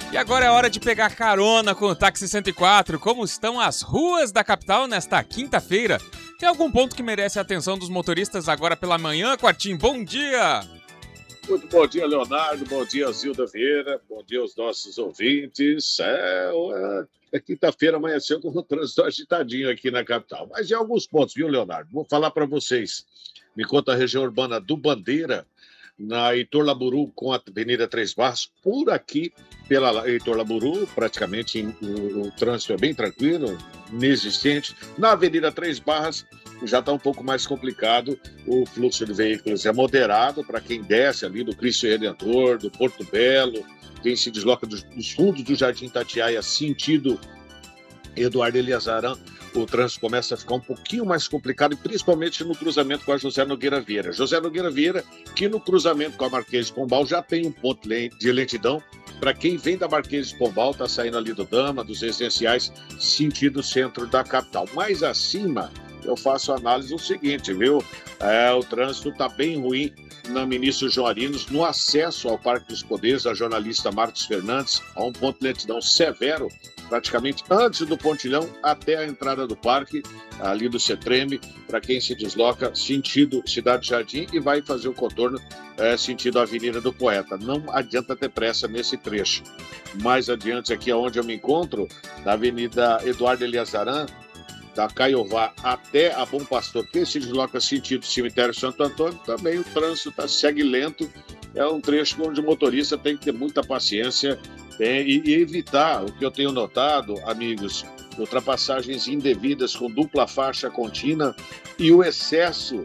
E agora é hora de pegar carona com o Táxi 104. Como estão as ruas da capital nesta quinta-feira? Tem algum ponto que merece a atenção dos motoristas agora pela manhã, Quartim? Bom dia! Muito bom dia, Leonardo. Bom dia, Zilda Vieira. Bom dia aos nossos ouvintes. Quinta-feira amanheceu com o trânsito agitadinho aqui na capital. Mas em alguns pontos, viu, Leonardo? Vou falar para vocês. Me conta a região urbana do Bandeira, na Heitor Laburu com a Avenida Três Barras. Por aqui, pela Heitor Laburu, praticamente o trânsito é bem tranquilo, inexistente. Na Avenida Três Barras, já está um pouco mais complicado. O fluxo de veículos é moderado para quem desce ali do Cristo Redentor, do Porto Belo, quem se desloca dos fundos do Jardim Itatiaia, sentido Eduardo Eliazarã. O trânsito começa a ficar um pouquinho mais complicado, principalmente no cruzamento com a José Nogueira Vieira. José Nogueira Vieira, que no cruzamento com a Marquês de Pombal já tem um ponto de lentidão. Para quem vem da Marquês de Pombal, está saindo ali do Dama, dos residenciais, sentido centro da capital. Mais acima, eu faço a análise do seguinte, viu? O trânsito está bem ruim na Ministro Joarinos, no acesso ao Parque dos Poderes, a jornalista Marcos Fernandes, a um ponto de lentidão severo, praticamente antes do pontilhão até a entrada do parque, ali do Cetreme, para quem se desloca sentido Cidade Jardim e vai fazer o contorno sentido Avenida do Poeta. Não adianta ter pressa nesse trecho. Mais adiante, aqui onde eu me encontro, na Avenida Eduardo Eliazarã, da Caiová até a Bom Pastor, que se desloca sentido Cemitério Santo Antônio, também o trânsito segue lento. É um trecho onde o motorista tem que ter muita paciência e evitar o que eu tenho notado, amigos, ultrapassagens indevidas com dupla faixa contínua e o excesso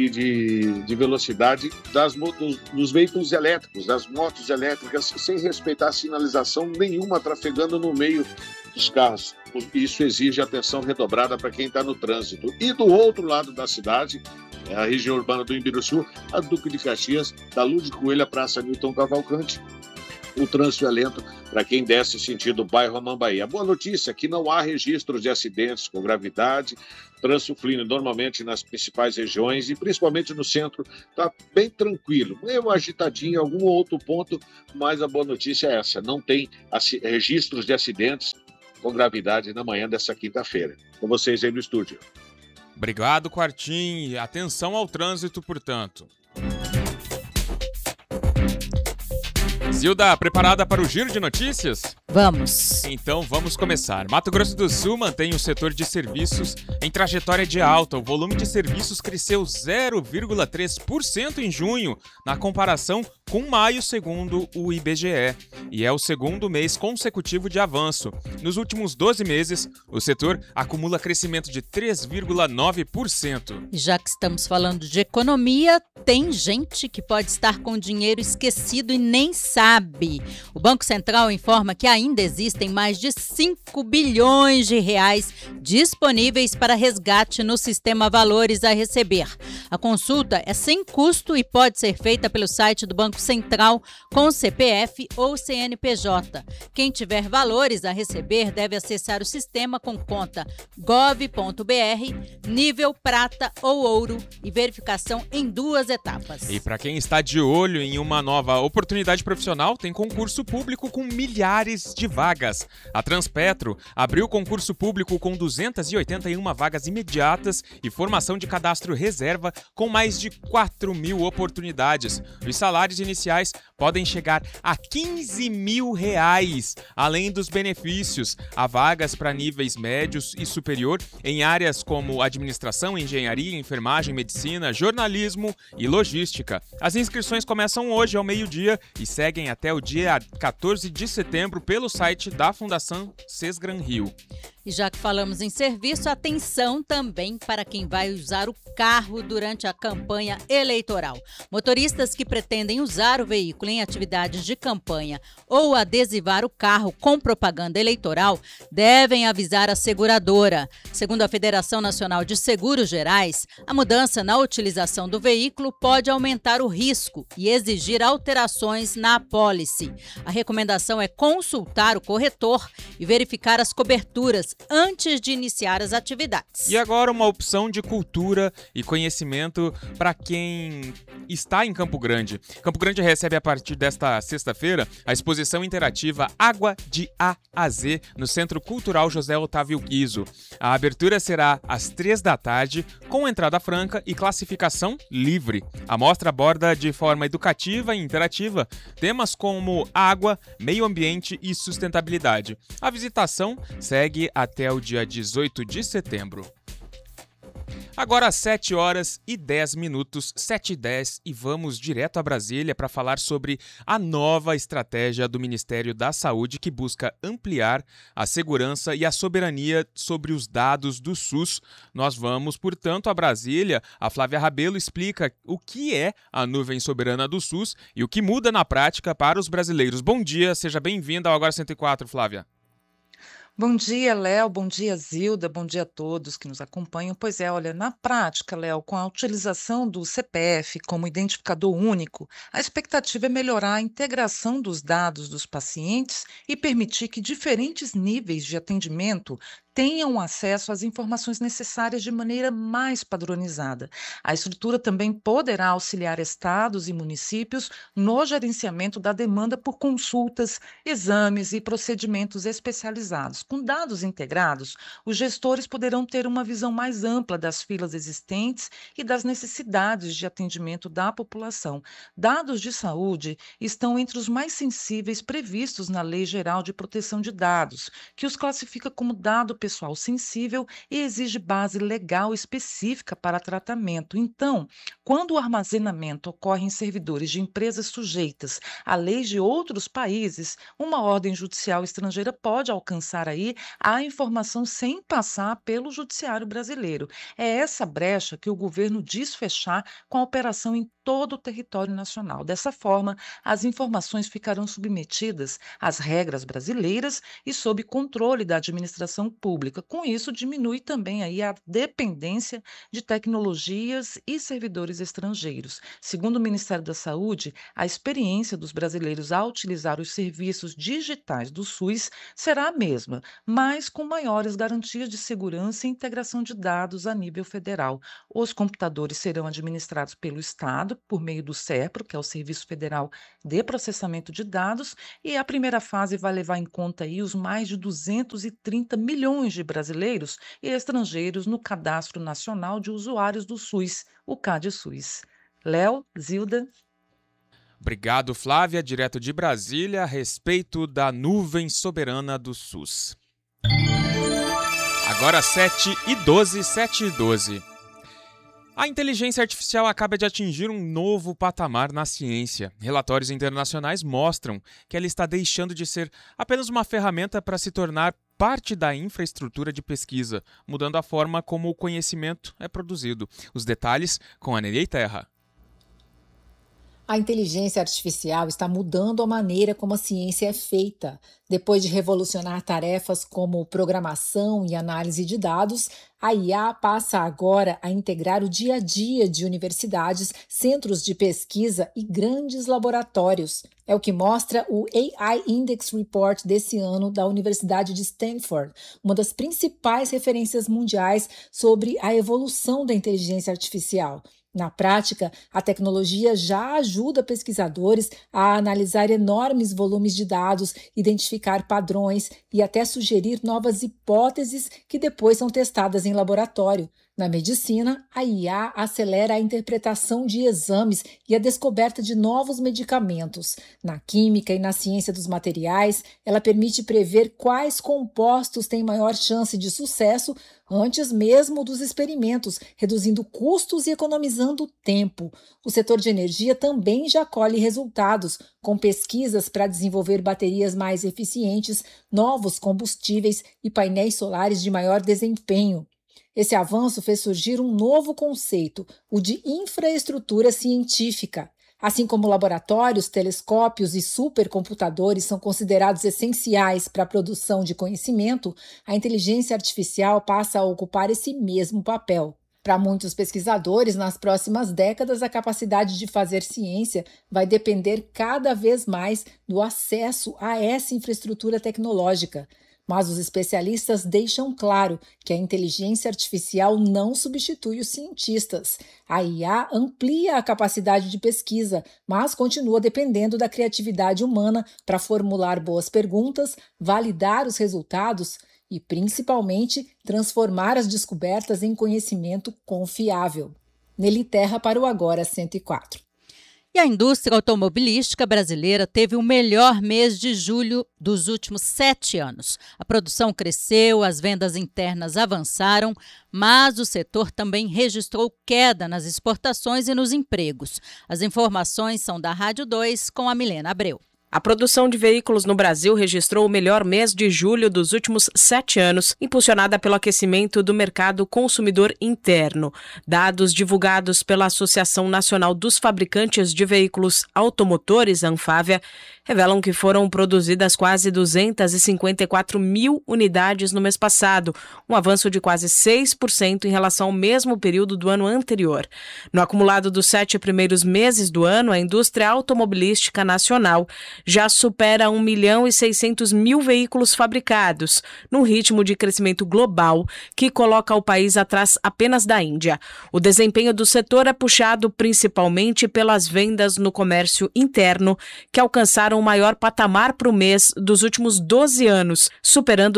de velocidade dos veículos elétricos, das motos elétricas, sem respeitar sinalização nenhuma, trafegando no meio dos carros. Isso exige atenção redobrada para quem está no trânsito. E do outro lado da cidade, a região urbana do Imbiruçu, a Duque de Caxias, da Luz de Coelho à Praça Newton Cavalcante. O trânsito é lento para quem desce sentido bairro Amambaí. A boa notícia é que não há registros de acidentes com gravidade. Trânsito fluindo normalmente nas principais regiões e principalmente no centro está bem tranquilo. Meio agitadinho em algum outro ponto, mas a boa notícia é essa. Não tem registros de acidentes com gravidade na manhã dessa quinta-feira. Com vocês aí no estúdio. Obrigado, Quartim. Atenção ao trânsito, portanto. Zilda, preparada para o giro de notícias? Vamos. Então vamos começar. Mato Grosso do Sul mantém o setor de serviços em trajetória de alta. O volume de serviços cresceu 0,3% em junho, na comparação com maio, segundo o IBGE. E é o segundo mês consecutivo de avanço. Nos últimos 12 meses, o setor acumula crescimento de 3,9%. E já que estamos falando de economia, tem gente que pode estar com dinheiro esquecido e nem sabe. O Banco Central informa que ainda existem mais de 5 bilhões de reais disponíveis para resgate no sistema Valores a Receber. A consulta é sem custo e pode ser feita pelo site do Banco Central com CPF ou CNPJ. Quem tiver valores a receber deve acessar o sistema com conta gov.br, nível prata ou ouro e verificação em 2 etapas. E para quem está de olho em uma nova oportunidade profissional, tem concurso público com milhares de vagas. A Transpetro abriu concurso público com 281 vagas imediatas e formação de cadastro reserva com mais de 4.000 oportunidades. Os salários iniciais podem chegar a R$15 mil, além dos benefícios. Há vagas para níveis médios e superior em áreas como administração, engenharia, enfermagem, medicina, jornalismo e logística. As inscrições começam hoje ao meio-dia e seguem até o dia 14 de setembro pelo site da Fundação Sesgran Rio. E já que falamos em serviço, atenção também para quem vai usar o carro durante a campanha eleitoral. Motoristas que pretendem usar o veículo em atividades de campanha ou adesivar o carro com propaganda eleitoral devem avisar a seguradora. Segundo a Federação Nacional de Seguros Gerais, a mudança na utilização do veículo pode aumentar o risco e exigir alterações na apólice. A recomendação é consultar o corretor e verificar as coberturas antes de iniciar as atividades. E agora uma opção de cultura e conhecimento para quem está em Campo Grande. Campo Grande recebe a partir desta sexta-feira a exposição interativa Água de A a Z no Centro Cultural José Otávio Guizzo. A abertura será às 15h, com entrada franca e classificação livre. A mostra aborda de forma educativa e interativa temas como água, meio ambiente e sustentabilidade. A visitação segue até o dia 18 de setembro. Agora às 7h10, 7h10, e vamos direto a Brasília para falar sobre a nova estratégia do Ministério da Saúde que busca ampliar a segurança e a soberania sobre os dados do SUS. Nós vamos, portanto, a Brasília. A Flávia Rabelo explica o que é a nuvem soberana do SUS e o que muda na prática para os brasileiros. Bom dia, seja bem-vinda ao Agora 104, Flávia. Bom dia, Léo. Bom dia, Zilda. Bom dia a todos que nos acompanham. Pois é, olha, na prática, Léo, com a utilização do CPF como identificador único, a expectativa é melhorar a integração dos dados dos pacientes e permitir que diferentes níveis de atendimento tenham acesso às informações necessárias de maneira mais padronizada. A estrutura também poderá auxiliar estados e municípios no gerenciamento da demanda por consultas, exames e procedimentos especializados. Com dados integrados, os gestores poderão ter uma visão mais ampla das filas existentes e das necessidades de atendimento da população. Dados de saúde estão entre os mais sensíveis previstos na Lei Geral de Proteção de Dados, que os classifica como dado pessoal sensível e exige base legal específica para tratamento. Então, quando o armazenamento ocorre em servidores de empresas sujeitas a leis de outros países, uma ordem judicial estrangeira pode alcançar aí a informação sem passar pelo judiciário brasileiro. É essa brecha que o governo diz fechar com a operação em todo o território nacional. Dessa forma, as informações ficarão submetidas às regras brasileiras e sob controle da administração pública. Com isso, diminui também aí a dependência de tecnologias e servidores estrangeiros. Segundo o Ministério da Saúde, a experiência dos brasileiros ao utilizar os serviços digitais do SUS será a mesma, mas com maiores garantias de segurança e integração de dados a nível federal. Os computadores serão administrados pelo Estado por meio do SERPRO, que é o Serviço Federal de Processamento de Dados, e a primeira fase vai levar em conta aí os mais de 230 milhões de brasileiros e estrangeiros no Cadastro Nacional de Usuários do SUS, o CADSUS. Léo, Zilda. Obrigado, Flávia, direto de Brasília, a respeito da nuvem soberana do SUS. Agora 7h12. A inteligência artificial acaba de atingir um novo patamar na ciência. Relatórios internacionais mostram que ela está deixando de ser apenas uma ferramenta para se tornar parte da infraestrutura de pesquisa, mudando a forma como o conhecimento é produzido. Os detalhes com a Nenê Terra. A inteligência artificial está mudando a maneira como a ciência é feita. Depois de revolucionar tarefas como programação e análise de dados, a IA passa agora a integrar o dia a dia de universidades, centros de pesquisa e grandes laboratórios. É o que mostra o AI Index Report desse ano da Universidade de Stanford, uma das principais referências mundiais sobre a evolução da inteligência artificial. Na prática, a tecnologia já ajuda pesquisadores a analisar enormes volumes de dados, identificar padrões e até sugerir novas hipóteses que depois são testadas em laboratório. Na medicina, a IA acelera a interpretação de exames e a descoberta de novos medicamentos. Na química e na ciência dos materiais, ela permite prever quais compostos têm maior chance de sucesso antes mesmo dos experimentos, reduzindo custos e economizando tempo. O setor de energia também já colhe resultados, com pesquisas para desenvolver baterias mais eficientes, novos combustíveis e painéis solares de maior desempenho. Esse avanço fez surgir um novo conceito, o de infraestrutura científica. Assim como laboratórios, telescópios e supercomputadores são considerados essenciais para a produção de conhecimento, a inteligência artificial passa a ocupar esse mesmo papel. Para muitos pesquisadores, nas próximas décadas, a capacidade de fazer ciência vai depender cada vez mais do acesso a essa infraestrutura tecnológica. Mas os especialistas deixam claro que a inteligência artificial não substitui os cientistas. A IA amplia a capacidade de pesquisa, mas continua dependendo da criatividade humana para formular boas perguntas, validar os resultados e, principalmente, transformar as descobertas em conhecimento confiável. Nelly Terra para o Agora 104. E a indústria automobilística brasileira teve o melhor mês de julho dos últimos 7 anos. A produção cresceu, as vendas internas avançaram, mas o setor também registrou queda nas exportações e nos empregos. As informações são da Rádio 2 com a Milena Abreu. A produção de veículos no Brasil registrou o melhor mês de julho dos últimos 7 anos, impulsionada pelo aquecimento do mercado consumidor interno. Dados divulgados pela Associação Nacional dos Fabricantes de Veículos Automotores, Anfávia, revelam que foram produzidas quase 254 mil unidades no mês passado, um avanço de quase 6% em relação ao mesmo período do ano anterior. No acumulado dos 7 primeiros meses do ano, a indústria automobilística nacional já supera 1.600.000 veículos fabricados, num ritmo de crescimento global que coloca o país atrás apenas da Índia. O desempenho do setor é puxado principalmente pelas vendas no comércio interno, que alcançaram o maior patamar para o mês dos últimos 12 anos, superando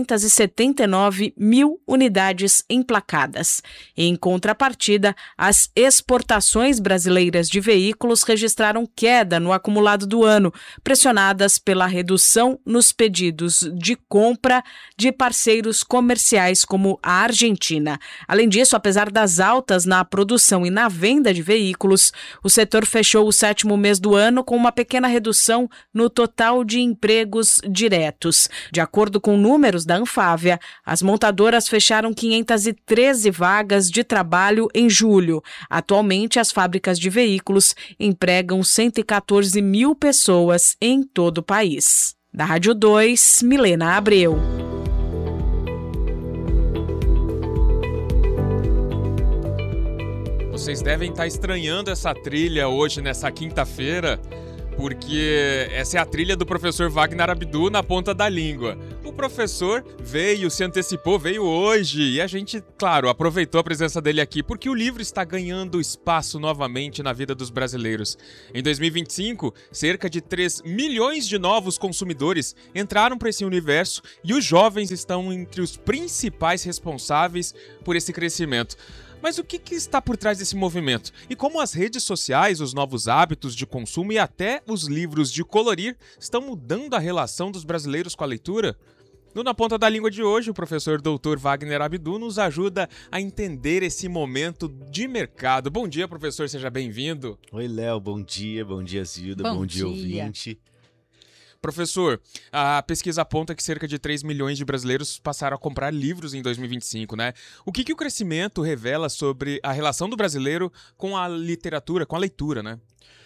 279 mil unidades emplacadas. Em contrapartida, as exportações brasileiras de veículos registraram queda no acumulado do ano, pressionadas pela redução nos pedidos de compra de parceiros comerciais como a Argentina. Além disso, apesar das altas na produção e na venda de veículos, o setor fechou o 7º mês do ano com uma pequena redução no total de empregos diretos. De acordo com números da Anfávia, as montadoras fecharam 513 vagas de trabalho em julho. Atualmente, as fábricas de veículos empregam 114 mil pessoas em todo o país. Da Rádio 2, Milena Abreu. Vocês devem estar estranhando essa trilha hoje, nessa quinta-feira, porque essa é a trilha do professor Wagner Abdu na ponta da língua. O professor veio, se antecipou, veio hoje e a gente, claro, aproveitou a presença dele aqui porque o livro está ganhando espaço novamente na vida dos brasileiros. Em 2025, cerca de 3 milhões de novos consumidores entraram para esse universo e os jovens estão entre os principais responsáveis por esse crescimento. Mas o que está por trás desse movimento? E como as redes sociais, os novos hábitos de consumo e até os livros de colorir estão mudando a relação dos brasileiros com a leitura? No Na Ponta da Língua de hoje, o professor Dr. Wagner Abdu nos ajuda a entender esse momento de mercado. Bom dia, professor, seja bem-vindo. Oi, Léo, bom dia Zilda, bom dia ouvinte. Professor, a pesquisa aponta que cerca de 3 milhões de brasileiros passaram a comprar livros em 2025, né? O que o crescimento revela sobre a relação do brasileiro com a literatura, com a leitura, né?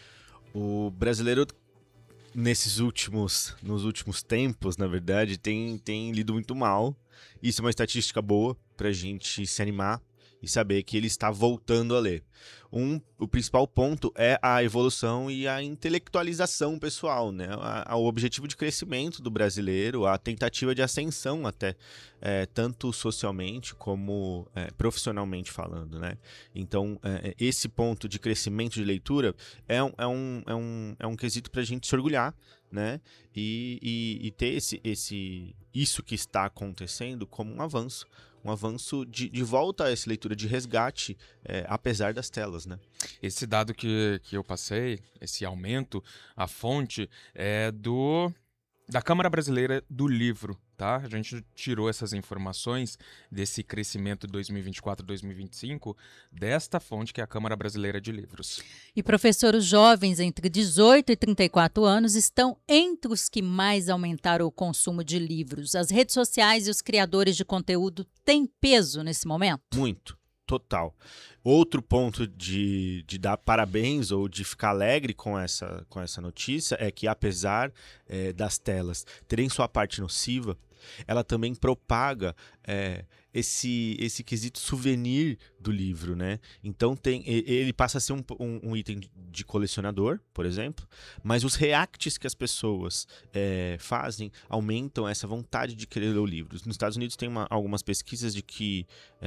O brasileiro, nos últimos tempos, na verdade, tem lido muito mal. Isso é uma estatística boa pra gente se animar e saber que ele está voltando a ler. O principal ponto é a evolução e a intelectualização pessoal, né? O objetivo de crescimento do brasileiro, a tentativa de ascensão até, tanto socialmente como profissionalmente falando, né? Então, esse ponto de crescimento de leitura é um quesito para a gente se orgulhar, né? E ter isso que está acontecendo como um avanço de volta a essa leitura de resgate, apesar das telas, né? Esse dado que eu passei, esse aumento, a fonte é da Câmara Brasileira do Livro, tá? A gente tirou essas informações desse crescimento de 2024-2025 desta fonte que é a Câmara Brasileira de Livros. E, professor, os jovens entre 18 e 34 anos estão entre os que mais aumentaram o consumo de livros. As redes sociais e os criadores de conteúdo têm peso nesse momento? Muito. Total. Outro ponto de dar parabéns ou de ficar alegre com essa notícia é que, apesar das telas terem sua parte nociva, ela também propaga esse quesito souvenir do livro, né? Então ele passa a ser um item de colecionador, por exemplo, mas os reacts que as pessoas fazem aumentam essa vontade de querer ler o livro. Nos Estados Unidos tem algumas pesquisas de que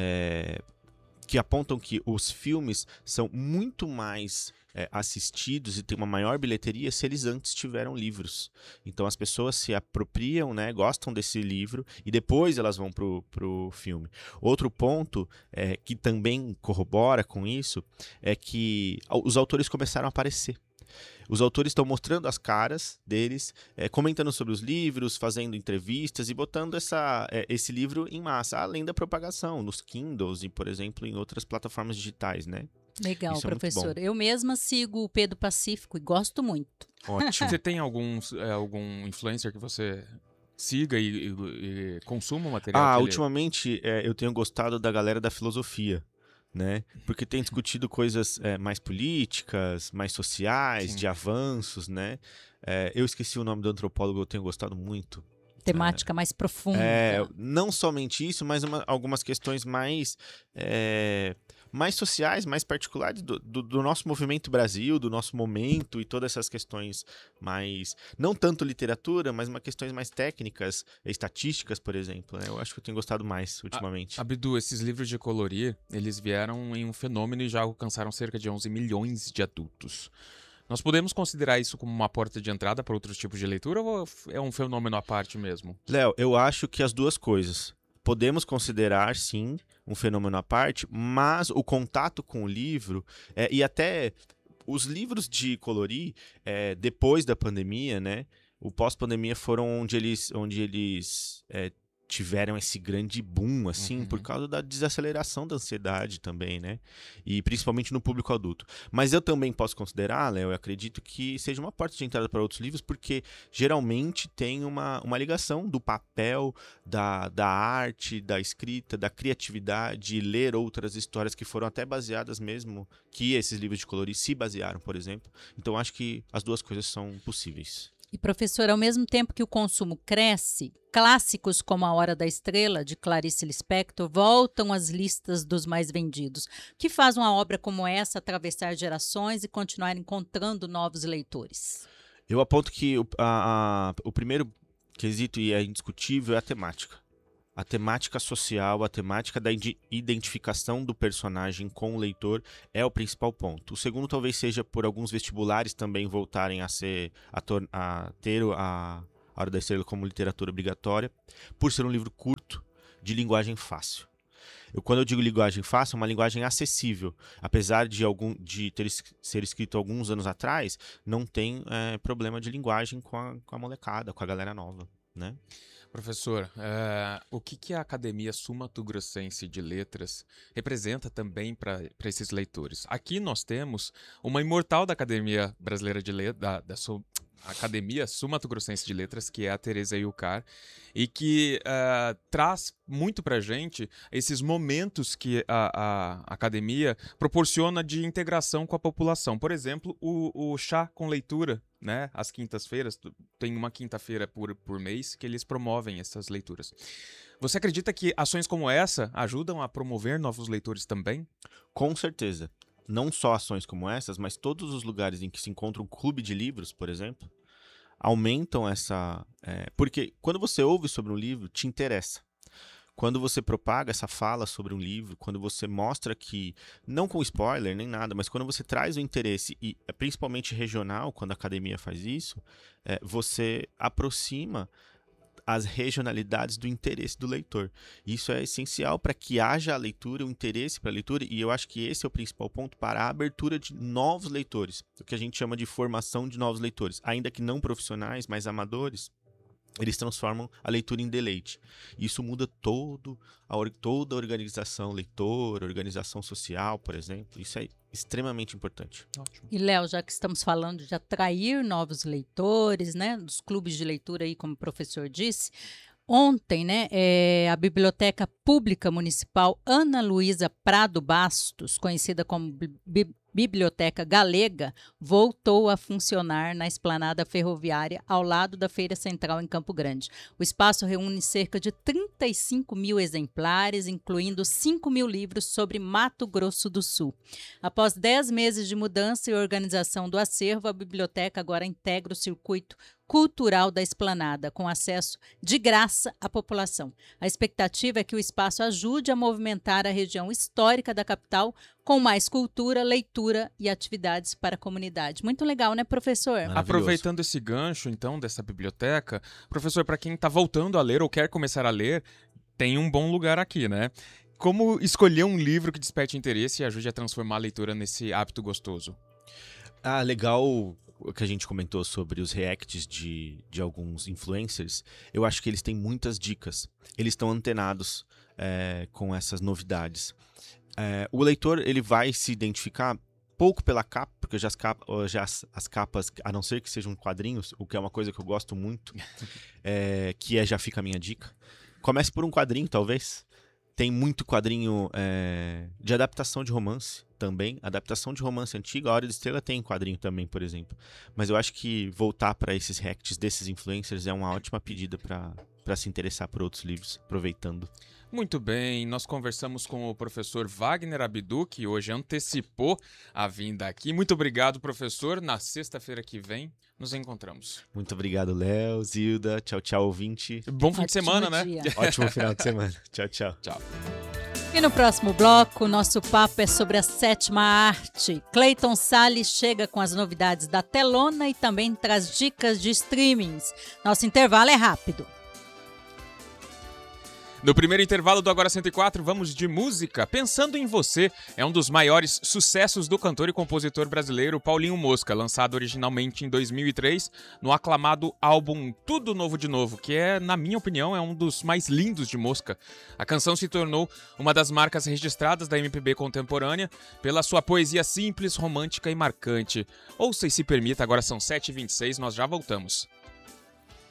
apontam que os filmes são muito mais assistidos e tem uma maior bilheteria se eles antes tiveram livros. Então as pessoas se apropriam, né, gostam desse livro e depois elas vão pro filme. Outro ponto que também corrobora com isso é que os autores começaram a aparecer. Os autores estão mostrando as caras deles, comentando sobre os livros, fazendo entrevistas e botando esse livro em massa, além da propagação nos Kindles e, por exemplo, em outras plataformas digitais, né? Legal, Isso é muito professor. bom. Eu mesma sigo o Pedro Pacífico e gosto muito. Ótimo. Você tem algum influencer que você siga e consuma o material que ele... Ultimamente eu tenho gostado da galera da filosofia, né? Porque tem discutido coisas mais políticas, mais sociais, Sim. de avanços, né? Eu esqueci o nome do antropólogo que eu tenho gostado muito. Temática mais profunda. Não somente isso, mas algumas questões mais sociais, mais particulares do nosso movimento Brasil, do nosso momento e todas essas questões mais, não tanto literatura, mas questões mais técnicas, estatísticas, por exemplo, né? Eu acho que eu tenho gostado mais ultimamente. Abdu, esses livros de colorir, eles vieram em um fenômeno e já alcançaram cerca de 11 milhões de adultos. Nós podemos considerar isso como uma porta de entrada para outros tipos de leitura ou é um fenômeno à parte mesmo? Léo, eu acho que as duas coisas. Podemos considerar, sim, um fenômeno à parte, mas o contato com o livro e até os livros de colorir, depois da pandemia, né? O pós-pandemia foram onde eles tiveram esse grande boom, assim, por causa da desaceleração da ansiedade também, né? E principalmente no público adulto. Mas eu também posso considerar, Léo, eu acredito que seja uma porta de entrada para outros livros, porque geralmente tem uma ligação do papel, da arte, da escrita, da criatividade, ler outras histórias que foram até baseadas mesmo, que esses livros de colorir se basearam, por exemplo. Então, acho que as duas coisas são possíveis. E, professor, ao mesmo tempo que o consumo cresce, clássicos como A Hora da Estrela, de Clarice Lispector, voltam às listas dos mais vendidos. O que faz uma obra como essa atravessar gerações e continuar encontrando novos leitores? Eu aponto que o primeiro quesito, e é indiscutível, é a temática. A temática social, a temática da identificação do personagem com o leitor é o principal ponto. O segundo talvez seja por alguns vestibulares também voltarem a ter a Hora da Estrela como literatura obrigatória, por ser um livro curto, de linguagem fácil. Quando eu digo linguagem fácil, é uma linguagem acessível. Apesar de ser escrito alguns anos atrás, não tem problema de linguagem com a molecada, com a galera nova, né? Professor, o que a Academia Sul-Mato-Grossense de Letras representa também para esses leitores? Aqui nós temos uma imortal da Academia Brasileira de Letras, Academia Sul-Mato-Grossense de Letras, que é a Tereza Ilcar, e que traz muito pra gente esses momentos que a academia proporciona de integração com a população. Por exemplo, o chá com leitura, né? Às quintas-feiras, tem uma quinta-feira por mês que eles promovem essas leituras. Você acredita que ações como essa ajudam a promover novos leitores também? Com certeza. Não só ações como essas, mas todos os lugares em que se encontra um clube de livros, por exemplo, aumentam essa... porque quando você ouve sobre um livro, te interessa. Quando você propaga essa fala sobre um livro, quando você mostra que, não com spoiler nem nada, mas quando você traz o interesse, e principalmente regional, quando a academia faz isso, você aproxima as regionalidades do interesse do leitor. Isso é essencial para que haja a leitura, o interesse para a leitura, e eu acho que esse é o principal ponto para a abertura de novos leitores, o que a gente chama de formação de novos leitores, ainda que não profissionais, mas amadores. Eles transformam a leitura em deleite. Isso muda toda a organização leitor, organização social, por exemplo. Isso é extremamente importante. Ótimo. E, Léo, já que estamos falando de atrair novos leitores, né, dos clubes de leitura aí, como o professor disse, ontem, né, a Biblioteca Pública Municipal Ana Luísa Prado Bastos, conhecida como Biblioteca Galega voltou a funcionar na esplanada ferroviária ao lado da Feira Central em Campo Grande. O espaço reúne cerca de 35 mil exemplares, incluindo 5 mil livros sobre Mato Grosso do Sul. Após 10 meses de mudança e organização do acervo, a biblioteca agora integra o circuito cultural da esplanada, com acesso de graça à população. A expectativa é que o espaço ajude a movimentar a região histórica da capital com mais cultura, leitura e atividades para a comunidade. Muito legal, né, professor? Aproveitando esse gancho, então, dessa biblioteca, professor, para quem está voltando a ler ou quer começar a ler, tem um bom lugar aqui, né? Como escolher um livro que desperte interesse e ajude a transformar a leitura nesse hábito gostoso? Legal o que a gente comentou sobre os reacts de alguns influencers. Eu acho que eles têm muitas dicas. Eles estão antenados com essas novidades. O leitor ele vai se identificar pouco pela capa, porque as capas, a não ser que sejam quadrinhos, o que é uma coisa que eu gosto muito, que já fica a minha dica. Comece por um quadrinho, talvez. Tem muito quadrinho de adaptação de romance também. Adaptação de romance antiga, A Hora de Estrela tem quadrinho também, por exemplo. Mas eu acho que voltar para esses reacts desses influencers é uma ótima pedida para se interessar por outros livros, aproveitando. Muito bem, nós conversamos com o professor Wagner Abdu, que hoje antecipou a vinda aqui. Muito obrigado, professor. Na sexta-feira que vem, nos encontramos. Muito obrigado, Léo, Zilda. Tchau, tchau, ouvinte. Bom fim de semana, né? Ótimo final de semana. Tchau, tchau. Tchau. E no próximo bloco, nosso papo é sobre a sétima arte. Clayton Salles chega com as novidades da telona e também traz dicas de streamings. Nosso intervalo é rápido. No primeiro intervalo do Agora 104, vamos de música. Pensando em Você é um dos maiores sucessos do cantor e compositor brasileiro Paulinho Mosca, lançado originalmente em 2003 no aclamado álbum Tudo Novo de Novo, que na minha opinião, é um dos mais lindos de Mosca. A canção se tornou uma das marcas registradas da MPB contemporânea pela sua poesia simples, romântica e marcante. Ouça e se permita, agora são 7h26, nós já voltamos.